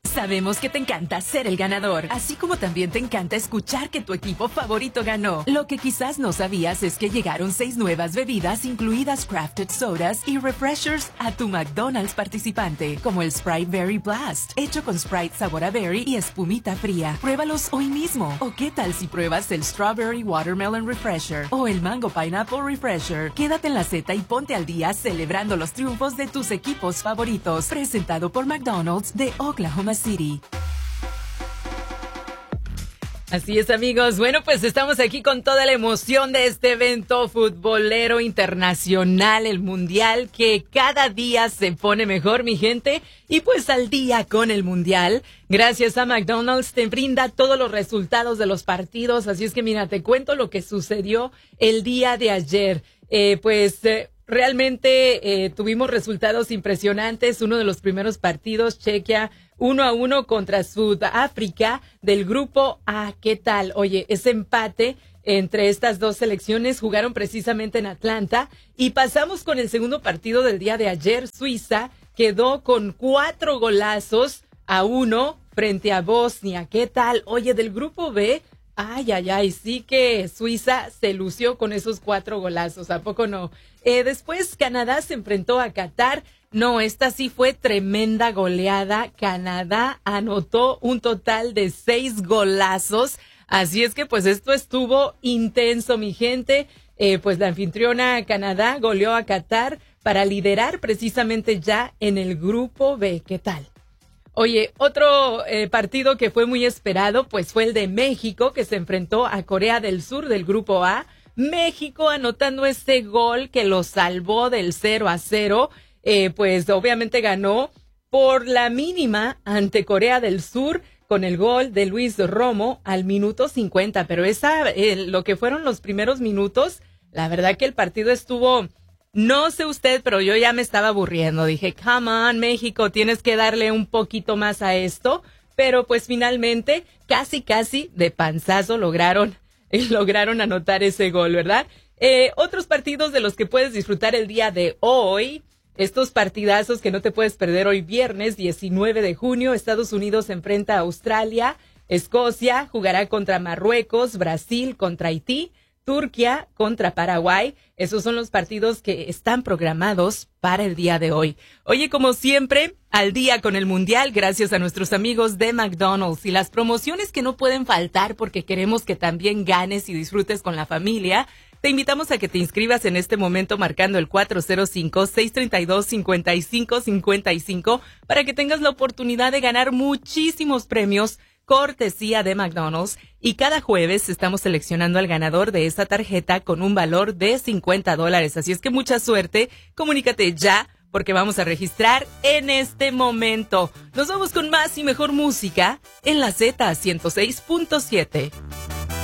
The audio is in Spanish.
Sabemos que te encanta ser el ganador, así como también te encanta escuchar que tu equipo favorito ganó. Lo que quizás no sabías es que llegaron 6 nuevas bebidas, incluidas crafted sodas y refreshers, a tu McDonald's participante, como el Sprite Berry Blast, hecho con Sprite sabor a berry y espumita fría. Pruébalos hoy mismo. ¿O qué tal si pruebas el Strawberry Watermelon Refresher o el Mango Pineapple Refresher? Quédate en la Z y ponte al día celebrando los triunfos de tus equipos favoritos. Presentado por McDonald's de Oklahoma City. Así es, amigos. Bueno, pues estamos aquí con toda la emoción de este evento futbolero internacional, el Mundial, que cada día se pone mejor, mi gente. Y pues al día con el Mundial, gracias a McDonald's, te brinda todos los resultados de los partidos. Así es que mira, te cuento lo que sucedió el día de ayer. Realmente tuvimos resultados impresionantes. Uno de los primeros partidos, Chequia 1-1 contra Sudáfrica del grupo A. ¿Qué tal? Oye, ese empate entre estas dos selecciones jugaron precisamente en Atlanta. Y pasamos con el segundo partido del día de ayer. Suiza quedó con 4-1 frente a Bosnia. ¿Qué tal? Oye, del grupo B, sí que Suiza se lució con esos 4 golazos, ¿a poco no? Después Canadá se enfrentó a Qatar. No, esta sí fue tremenda goleada. Canadá anotó un total de 6 golazos. Así es que pues esto estuvo intenso, mi gente. Pues la anfitriona Canadá goleó a Qatar para liderar precisamente ya en el grupo B. ¿Qué tal? Oye, otro partido que fue muy esperado, pues fue el de México, que se enfrentó a Corea del Sur del grupo A. México anotando ese gol que lo salvó del 0-0, pues obviamente ganó por la mínima ante Corea del Sur con el gol de Luis Romo al minuto 50. Pero lo que fueron los primeros minutos, la verdad que el partido estuvo... No sé usted, pero yo ya me estaba aburriendo. Dije, come on, México, tienes que darle un poquito más a esto. Pero pues finalmente, casi de panzazo lograron anotar ese gol, ¿verdad? Otros partidos de los que puedes disfrutar el día de hoy. Estos partidazos que no te puedes perder hoy viernes 19 de junio. Estados Unidos se enfrenta a Australia. Escocia jugará contra Marruecos. Brasil contra Haití. Turquía contra Paraguay. Esos son los partidos que están programados para el día de hoy. Oye, como siempre, al día con el Mundial, gracias a nuestros amigos de McDonald's y las promociones que no pueden faltar porque queremos que también ganes y disfrutes con la familia. Te invitamos a que te inscribas en este momento marcando el 405-632-5555 para que tengas la oportunidad de ganar muchísimos premios cortesía de McDonald's, y cada jueves estamos seleccionando al ganador de esta tarjeta con un valor de $50. Así es que mucha suerte, comunícate ya porque vamos a registrar en este momento. Nos vamos con más y mejor música en la Z 106.7.